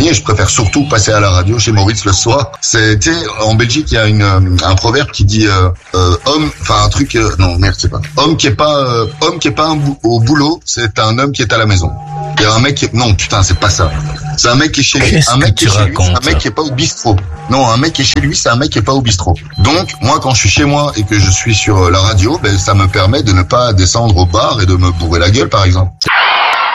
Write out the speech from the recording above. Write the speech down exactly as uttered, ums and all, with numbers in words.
nuit et je préfère surtout passer à la radio chez Maurice le soir. C'est, tu sais, en Belgique, il y a une, un proverbe qui dit euh, euh, homme, enfin un truc, euh, non merde, c'est pas. Homme qui est pas, euh, homme qui est pas un bou- au boulot, c'est un homme qui est à la maison. Il y a un mec qui, non putain, c'est pas ça. C'est un mec qui est chez lui, Qu'est-ce un mec que qui est tu chez lui, c'est racontes un mec qui est pas au bistrot. Non, un mec qui est chez lui, c'est un mec qui est pas au bistrot. Donc moi, quand je suis chez moi et que je suis sur la radio, ben ça me permet de ne pas descendre au bar et de me bourrer la gueule, par exemple.